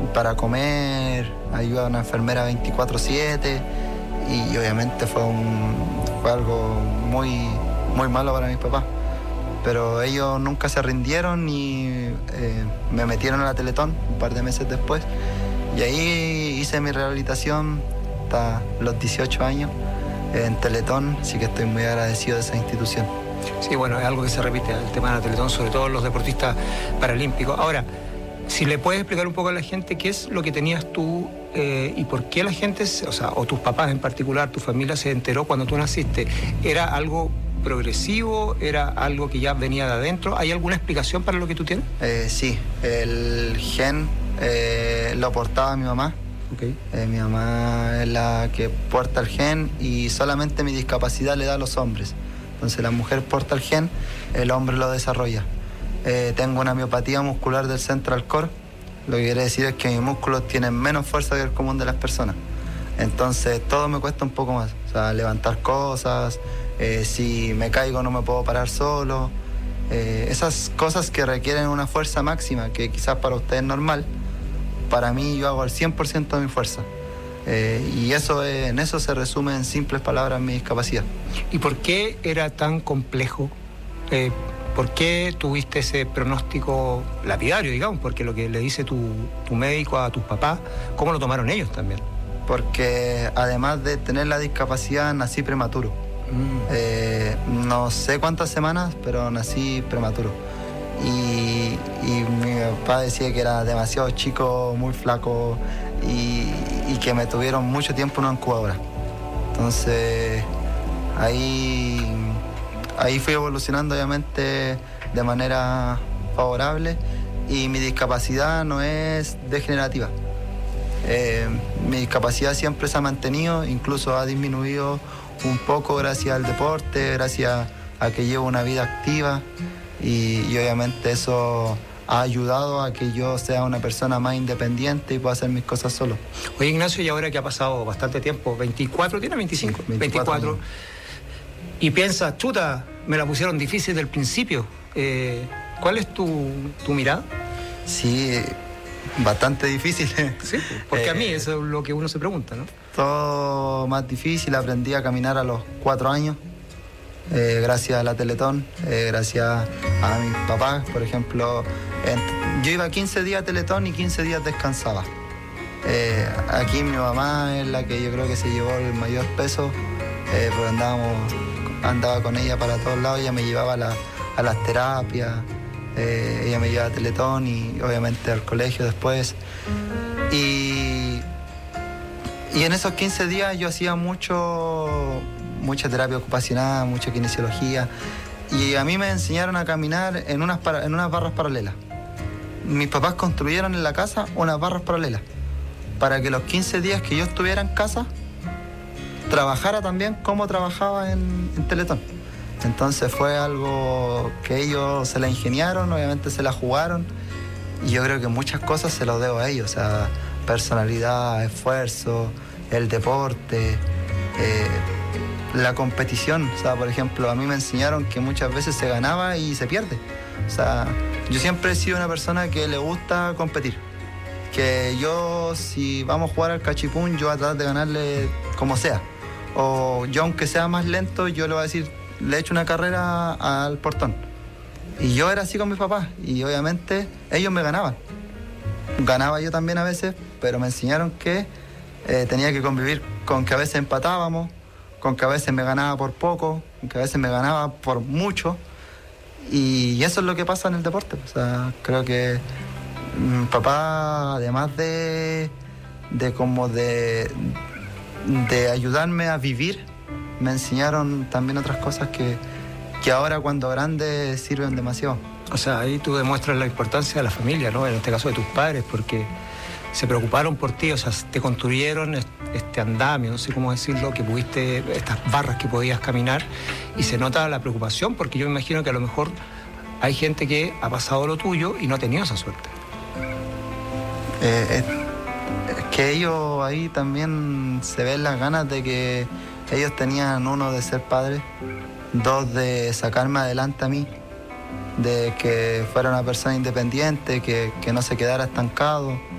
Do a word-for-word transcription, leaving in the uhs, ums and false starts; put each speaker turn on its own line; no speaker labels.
para comer, ayuda a una enfermera veinticuatro siete y obviamente fue, un, fue algo muy, muy malo para mis papás. Pero ellos nunca se rindieron y eh, me metieron a la Teletón un par de meses después. Y ahí hice mi rehabilitación hasta los dieciocho años en Teletón, así que estoy muy agradecido de esa institución.
Sí, bueno, es algo que se repite, el tema de la Teletón, sobre todo los deportistas paralímpicos. Ahora, si le puedes explicar un poco a la gente qué es lo que tenías tú eh, y por qué la gente, o sea, o tus papás en particular, tu familia se enteró cuando tú naciste, ¿era algo progresivo? ¿Era algo que ya venía de adentro? ¿Hay alguna explicación para lo que tú tienes?
Eh, sí, el gen eh, lo portaba mi mamá.
Okay.
Eh, mi mamá es la que porta el gen y solamente mi discapacidad le da a los hombres. Entonces la mujer porta el gen, el hombre lo desarrolla. Eh, tengo una miopatía muscular del central core, lo que quiere decir es que mis músculos tienen menos fuerza que el común de las personas. Entonces todo me cuesta un poco más, o sea, levantar cosas, eh, si me caigo no me puedo parar solo. Eh, esas cosas que requieren una fuerza máxima, que quizás para usted es normal, para mí yo hago el cien por ciento de mi fuerza. Eh, y eso eh, en eso se resume en simples palabras mi discapacidad.
¿Y por qué era tan complejo? Eh, ¿Por qué tuviste ese pronóstico lapidario, digamos? Porque lo que le dice tu, tu médico a tus papás, ¿cómo lo tomaron ellos también?
Porque además de tener la discapacidad, nací prematuro. Mm. Eh, no sé cuántas semanas, pero nací prematuro. Y, y mi papá decía que era demasiado chico, muy flaco, y, y que me tuvieron mucho tiempo en una incubadora. Entonces, ahí... Ahí fui evolucionando obviamente de manera favorable y mi discapacidad no es degenerativa. Eh, mi discapacidad siempre se ha mantenido, incluso ha disminuido un poco gracias al deporte, gracias a que llevo una vida activa y, y obviamente eso ha ayudado a que yo sea una persona más independiente y pueda hacer mis cosas solo.
Oye, Ignacio, y ahora que ha pasado bastante tiempo, veinticuatro, ¿tiene veinticinco?
Sí, veinticuatro.
Y piensas, chuta, me la pusieron difícil del principio. Eh, ¿Cuál es tu, tu mirada?
Sí, bastante difícil.
Sí, porque eh, a mí eso es lo que uno se pregunta, ¿no?
Todo más difícil, aprendí a caminar a los cuatro años, eh, gracias a la Teletón, eh, gracias a mis papás, por ejemplo. En, yo iba quince días a Teletón y quince días descansaba. Eh, aquí mi mamá es la que yo creo que se llevó el mayor peso, eh, porque andábamos... andaba con ella para todos lados, ella me llevaba a, la, a las terapias, eh, ella me llevaba a Teletón y obviamente al colegio después. Y, y en esos quince días yo hacía mucho, mucha terapia ocupacional, mucha kinesiología, y a mí me enseñaron a caminar en unas, para, en unas barras paralelas. Mis papás construyeron en la casa unas barras paralelas, para que los quince días que yo estuviera en casa, trabajara también como trabajaba en, en Teletón. Entonces fue algo que ellos se la ingeniaron, obviamente se la jugaron, y yo creo que muchas cosas se lo debo a ellos, o sea, personalidad, esfuerzo, el deporte, eh, la competición. O sea, por ejemplo, a mí me enseñaron que muchas veces se ganaba y se pierde. O sea, yo siempre he sido una persona que le gusta competir, que yo, si vamos a jugar al cachipún, yo voy a tratar de ganarle como sea. O yo, aunque sea más lento, yo le voy a decir, le he hecho una carrera al portón. Y yo era así con mis papás, y obviamente ellos me ganaban. Ganaba yo también a veces, pero me enseñaron que eh, tenía que convivir con que a veces empatábamos, con que a veces me ganaba por poco, con que a veces me ganaba por mucho. Y, y eso es lo que pasa en el deporte. O sea, creo que mi papá, además de, de como de... de ayudarme a vivir, me enseñaron también otras cosas que, que ahora cuando grande sirven demasiado.
O sea, ahí tú demuestras la importancia de la familia, ¿no? En este caso de tus padres, porque se preocuparon por ti, o sea, te construyeron este andamio, no sé cómo decirlo, que pudiste, estas barras que podías caminar, y se nota la preocupación, porque yo me imagino que a lo mejor hay gente que ha pasado lo tuyo y no ha tenido esa suerte.
Eh, eh. Que ellos ahí también se ven las ganas de que ellos tenían, uno, de ser padres, dos, de sacarme adelante a mí, de que fuera una persona independiente, que, que no se quedara estancado.